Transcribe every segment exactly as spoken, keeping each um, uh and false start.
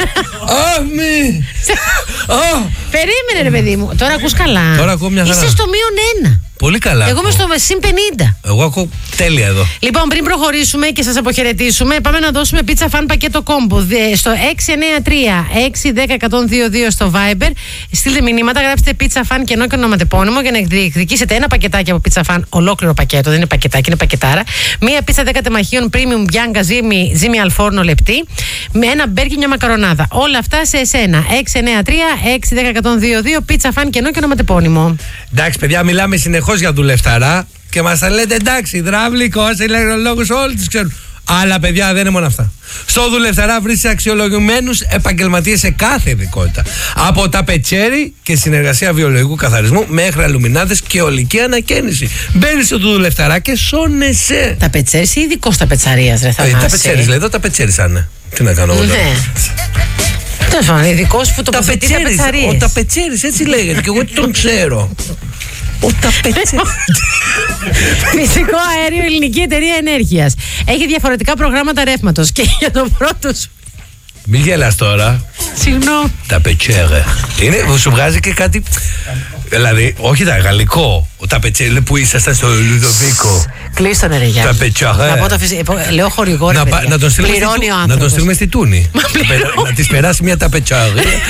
Περίμενε, ρε παιδί μου. Τώρα ακούς καλά. Τώρα ακούω μια χαρά. Είσαι στο μείον ένα. Πολύ καλά. Εγώ είμαι στο συν πενήντα. Εγώ ακούω τέλεια εδώ. Λοιπόν, πριν προχωρήσουμε και σας αποχαιρετήσουμε, πάμε να δώσουμε πίτσα φαν πακέτο κόμπο. Στο έξι εννιά τρία έξι ένα μηδέν ένα μηδέν δύο δύο στο Viber. Στείλτε μηνύματα, γράψτε πίτσα φαν κενό και ονοματεπώνυμο για να διεκδικήσετε ένα πακετάκι από πίτσα φαν, ολόκληρο πακέτο. Δεν είναι πακετάκι, είναι πακετάρα. Μία πίτσα δέκα τεμαχίων premium Bianca ζύμη, ζύμη αλφόρνο λεπτή. Με ένα μπέρ και μια μακαρονάδα. Όλα αυτά σε εσένα. έξι εννιά τρία έξι ένα μηδέν ένα μηδέν δύο δύο πίτσα φαν κενό και ονοματεπώνυμο. Εντάξει, παιδιά, μιλάμε συνεχώς για δουλευταρά και μας τα λέτε εντάξει, υδραυλικός, ηλεκτρολόγους, όλοι τους ξέρουν. Αλλά παιδιά, δεν είναι μόνο αυτά. Στο δουλευταρά βρίσκεις αξιολογημένους επαγγελματίες σε κάθε ειδικότητα. Από τα πετσέρι και συνεργασία βιολογικού καθαρισμού μέχρι αλουμινάδες και ολική ανακαίνιση. Μπαίνεις στο δουλευταρά και σώνεσαι. Τα πετσέρι, είσαι ειδικός στα πετσαρίας, ρε Θανάση. Ε, τα πετσέρι, λέει εδώ τα πετσέρι σαν. Τι να κάνω εγώ. Ναι. Τέλος πάντων, ειδικός που τοποθετεί τα πετσαρίες. Ο ταπετσέρις, έτσι λέγεται και εγώ τον ξέρω. Ο ταπετσέρις. Φυσικό αέριο, Ελληνική Εταιρεία Ενέργειας. Έχει διαφορετικά προγράμματα ρεύματος και για το πρώτο σου. Μη γελάς τώρα. Συγγνώμη. Τα πετσέρε. Είναι, σου βγάζει και κάτι. Δηλαδή, όχι τα γαλλικό. Τα πετσέρε που ήσασταν στο Λουδοβίκο. Κλείστο ρε γεια. Τα πετσέρε. Να πω το φυσικό. Λέω χορηγό ρε παιδιά. Να τον στείλουμε πληρώνει ο στη, να τον στείλουμε στη Τούνη. να, να της περάσει μια τα πετσέρε.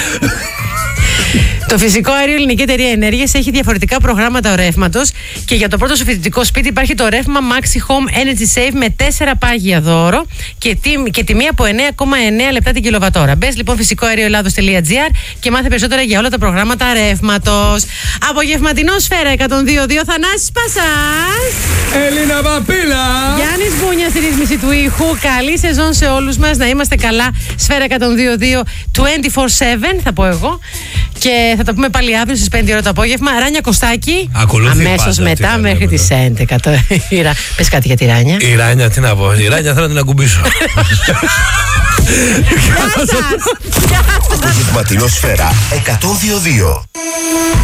Το φυσικό αέριο Ελληνική Εταιρεία Ενέργειας έχει διαφορετικά προγράμματα ρεύματος και για το πρώτο σου φοιτητικό σπίτι υπάρχει το ρεύμα Maxi Home Energy Save με τέσσερα πάγια δώρο και, τί, και τιμή από εννέα κόμμα εννέα λεπτά την κιλοβατόρα. Μπες λοιπόν φυσικό αέριο ελλάδος τελεία τζι άρ και μάθε περισσότερα για όλα τα προγράμματα ρεύματος. Απογευματινό Σφαίρα εκατόν δύο κόμμα δύο Θανάσης Πασάς. Έλληνα Παπίλα. Γιάννης Μπούνια στη ρύθμιση του ήχου. Καλή σεζόν σε όλους μας. Να είμαστε καλά. Σφαίρα εκατόν δύο κόμμα δύο είκοσι τέσσερα επτά θα πω εγώ. Και θα τα πούμε πάλι αύριο στις πέντε ώρα το απόγευμα. Ράνια Κωστάκη. Αμέσως μετά μέχρι τις έντεκα. Πες κάτι για τη Ράνια. Η Ράνια, τι να πω. Η Ράνια θέλω να την ακουμπήσω. Γεια σας. Απογευματινό Σφαίρα εκατόν δύο κόμμα δύο.